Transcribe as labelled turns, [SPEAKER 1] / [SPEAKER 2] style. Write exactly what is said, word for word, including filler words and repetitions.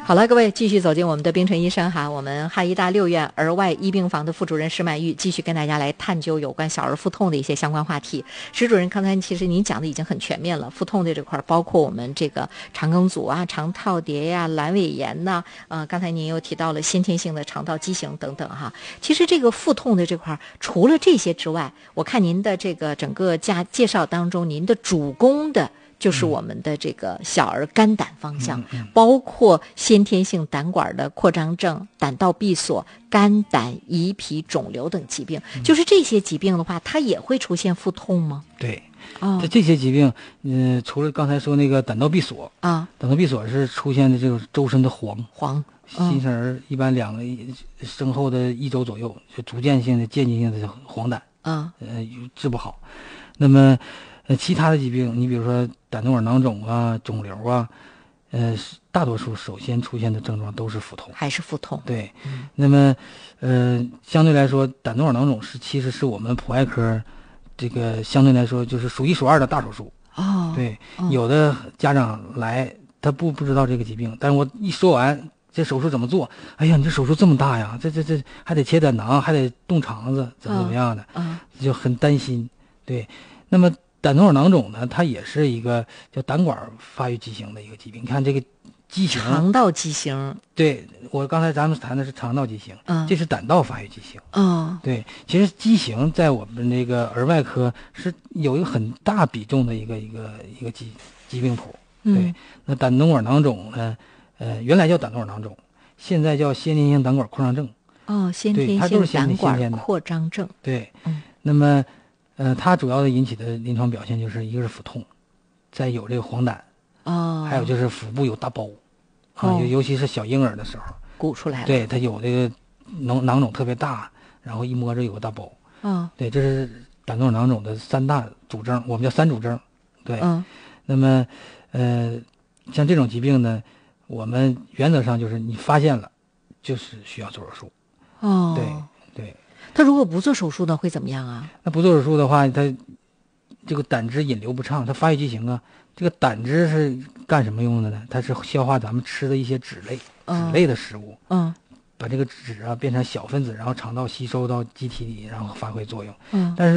[SPEAKER 1] 好了，各位继续走进我们的冰城医生哈，我们哈医大六院儿外医病房的副主任石满玉继续跟大家来探究有关小儿腹痛的一些相关话题。石主任，刚才其实您讲的已经很全面了，腹痛的这块包括我们这个肠梗阻啊、肠套叠呀、阑尾炎呐、啊，呃，刚才您又提到了先天性的肠道畸形等等哈。其实这个腹痛的这块，除了这些之外，我看您的这个整个介介绍当中，您的主攻的就是我们的这个小儿肝胆方向，
[SPEAKER 2] 嗯嗯、
[SPEAKER 1] 包括先天性胆管的扩张症、胆道闭锁、肝胆胰脾肿瘤等疾病。嗯、就是这些疾病的话，它也会出现腹痛吗？
[SPEAKER 2] 对，
[SPEAKER 1] 哦，
[SPEAKER 2] 这些疾病，嗯、呃，除了刚才说那个胆道闭锁
[SPEAKER 1] 啊，
[SPEAKER 2] 胆道闭锁是出现的这种周身的黄
[SPEAKER 1] 黄，
[SPEAKER 2] 新生儿一般两个生后的一周左右，就逐渐性的渐进性的黄疸，
[SPEAKER 1] 啊，
[SPEAKER 2] 呃，治不好。那么。呃，其他的疾病，你比如说胆动管囊肿啊、肿瘤啊，呃，大多数首先出现的症状都是腹痛，
[SPEAKER 1] 还是腹痛。
[SPEAKER 2] 对，
[SPEAKER 1] 嗯、
[SPEAKER 2] 那么，呃，相对来说，胆动管囊肿是其实是我们普外科这个相对来说就是数一数二的大手术。
[SPEAKER 1] 哦，
[SPEAKER 2] 对，
[SPEAKER 1] 哦、
[SPEAKER 2] 有的家长来他不不知道这个疾病，但是我一说完这手术怎么做，哎呀，你这手术这么大呀，这这这还得切胆囊，还得动肠子，怎么怎么样的，
[SPEAKER 1] 嗯、哦，
[SPEAKER 2] 就很担心。对，那么。胆动管囊肿呢，它也是一个叫胆管发育畸形的一个疾病。你看这个畸形，
[SPEAKER 1] 肠道畸形。
[SPEAKER 2] 对，我刚才咱们谈的是肠道畸形，
[SPEAKER 1] 嗯，
[SPEAKER 2] 这是胆道发育畸形。
[SPEAKER 1] 嗯，
[SPEAKER 2] 对，其实畸形在我们这个儿外科是有一个很大比重的一个一个一个疾疾病谱。对，
[SPEAKER 1] 嗯、
[SPEAKER 2] 那胆动管囊肿呢，呃，原来叫胆动管囊肿，现在叫先天性胆管扩张症。
[SPEAKER 1] 哦，先天性胆管扩张症。
[SPEAKER 2] 对，
[SPEAKER 1] 嗯，
[SPEAKER 2] 那么。呃，它主要的引起的临床表现就是一个是腹痛，再有这个黄疸，
[SPEAKER 1] 哦，
[SPEAKER 2] 还有就是腹部有大包，啊，
[SPEAKER 1] 哦、
[SPEAKER 2] 尤尤其是小婴儿的时候，
[SPEAKER 1] 鼓出来了。
[SPEAKER 2] 对，它有这个囊囊肿特别大，然后一摸着有个大包。
[SPEAKER 1] 嗯，
[SPEAKER 2] 对，这是胆动管囊肿的三大主征，我们叫三主征。对，
[SPEAKER 1] 嗯，
[SPEAKER 2] 那么，呃，像这种疾病呢，我们原则上就是你发现了，就是需要做手术。
[SPEAKER 1] 哦，
[SPEAKER 2] 对对。
[SPEAKER 1] 他如果不做手术呢，会怎么样啊？
[SPEAKER 2] 那不做手术的话，他这个胆汁引流不畅，它发育畸形啊。这个胆汁是干什么用的呢？它是消化咱们吃的一些脂类、
[SPEAKER 1] 嗯、
[SPEAKER 2] 脂类的食物，
[SPEAKER 1] 嗯，
[SPEAKER 2] 把这个脂啊变成小分子，然后肠道吸收到机体里，然后发挥作用。
[SPEAKER 1] 嗯，
[SPEAKER 2] 但是